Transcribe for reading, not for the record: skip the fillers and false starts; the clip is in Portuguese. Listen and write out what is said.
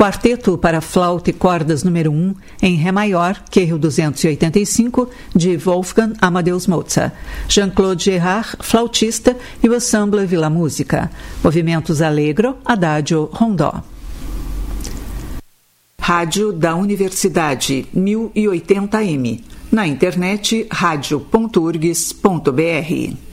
Quarteto para flauta e cordas número 1, em Ré maior, QR 285, de Wolfgang Amadeus Mozart. Jean-Claude Gerard, flautista, e o Ensemble Villa Música. Movimentos Allegro, Adagio, Rondó. Rádio da Universidade, 1080M. Na internet, radio.urgs.br.